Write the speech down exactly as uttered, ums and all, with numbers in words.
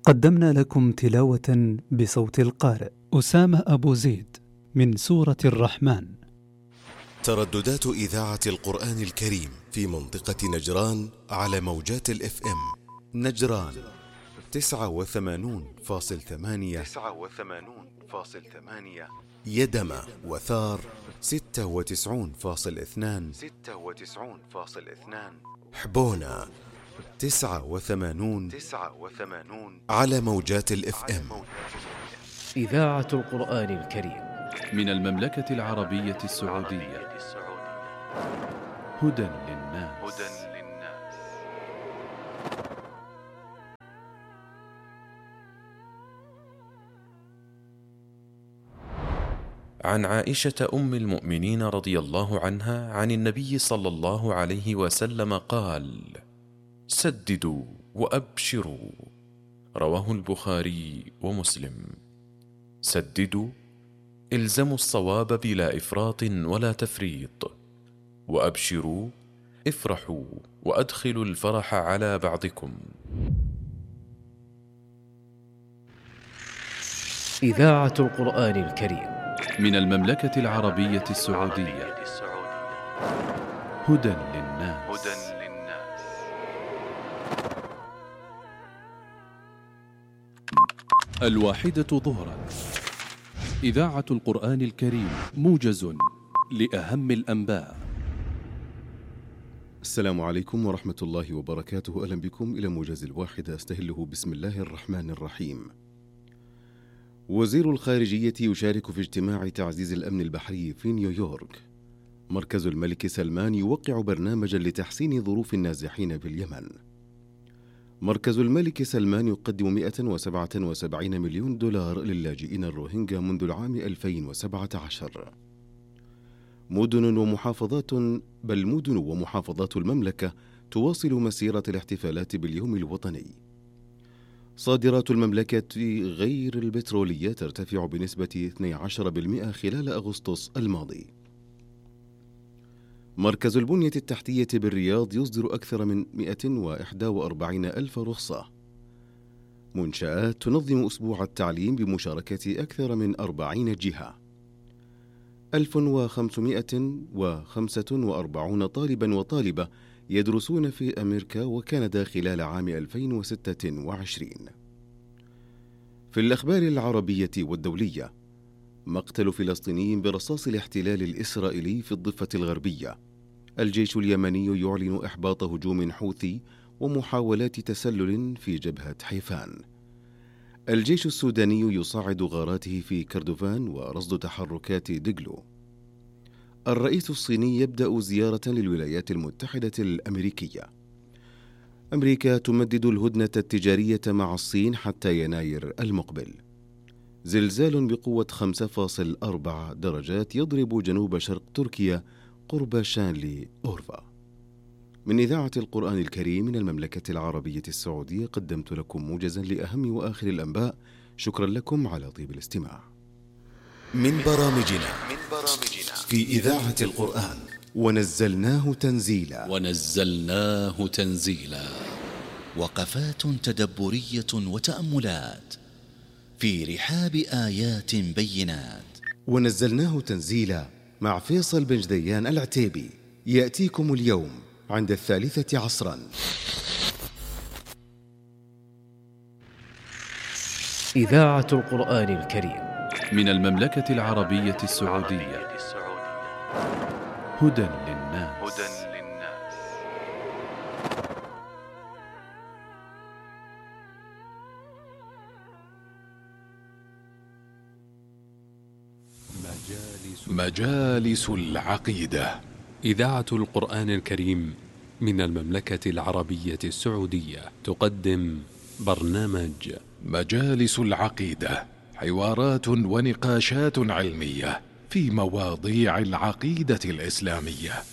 قدمنا لكم تلاوة بصوت القارئ أسامة أبو زيد من سورة الرحمن. ترددات إذاعة القرآن الكريم في منطقة نجران على موجات الإف إم نجران تسعة وثمانون فاصل ثمانية تسعة وثمانون فاصل ثمانية يدمى وثار ستة وتسعون فاصل اثنان ستة وتسعون فاصل اثنان حبونا تسعة وثمانون تسعة وثمانون على موجات الإف إم. إذاعة القرآن الكريم من المملكة العربية السعودية. هدى للناس. هدى للناس. عن عائشة أم المؤمنين رضي الله عنها عن النبي صلى الله عليه وسلم قال: سددوا وأبشروا. رواه البخاري ومسلم. سددوا، الزموا الصواب بلا إفراط ولا تفريط. وأبشروا، افرحوا وأدخلوا الفرح على بعضكم. إذاعة القرآن الكريم من المملكة العربية السعودية. هدى للناس. هدى للناس. الواحدة ظهرا. إذاعة القرآن الكريم، موجز لأهم الأنباء. السلام عليكم ورحمة الله وبركاته. أهلا بكم إلى موجز الواحدة، أستهله بسم الله الرحمن الرحيم. وزير الخارجية يشارك في اجتماع تعزيز الأمن البحري في نيويورك. مركز الملك سلمان يوقع برنامجا لتحسين ظروف النازحين باليمن. مركز الملك سلمان يقدم مئة وسبعة وسبعين مليون دولار للاجئين الروهينجا منذ العام ألفين وسبعة عشر. مدن ومحافظات بل مدن ومحافظات المملكة تواصل مسيرة الاحتفالات باليوم الوطني. صادرات المملكة غير البترولية ترتفع بنسبة اثني عشر بالمئة خلال أغسطس الماضي. مركز البنية التحتية بالرياض يصدر أكثر من مئة وإحدى وأربعين ألف رخصة. منشآت تنظم أسبوع التعليم بمشاركة أكثر من أربعين جهة. ألف وخمسمئة وخمسة وأربعين طالبا وطالبة يدرسون في أمريكا وكندا خلال عام ألفين وستة وعشرين. في الأخبار العربية والدولية: مقتل فلسطيني برصاص الاحتلال الإسرائيلي في الضفة الغربية. الجيش اليمني يعلن إحباط هجوم حوثي ومحاولات تسلل في جبهة حيفان. الجيش السوداني يصاعد غاراته في كردفان ورصد تحركات دجلو. الرئيس الصيني يبدأ زيارة للولايات المتحدة الأمريكية. أمريكا تمدد الهدنة التجارية مع الصين حتى يناير المقبل. زلزال بقوة خمسة فاصلة أربعة درجات يضرب جنوب شرق تركيا قرب شانلي أورفا. من إذاعة القرآن الكريم من المملكة العربية السعودية، قدمت لكم موجزا لأهم وآخر الأنباء. شكرا لكم على طيب الاستماع. من برامجنا من برامجنا في إذاعة القرآن: ونزلناه تنزيلا. ونزلناه تنزيلا. وقفات تدبرية وتأملات في رحاب آيات بينات. ونزلناه تنزيلا مع فيصل بن جديان العتيبي، يأتيكم اليوم عند الثالثة عصرا. إذاعة القرآن الكريم من المملكة العربية السعودية. هدى للناس. هدى للناس. مجالس العقيدة. إذاعة القرآن الكريم من المملكة العربية السعودية تقدم برنامج مجالس العقيدة، حوارات ونقاشات علمية في مواضيع العقيدة الإسلامية.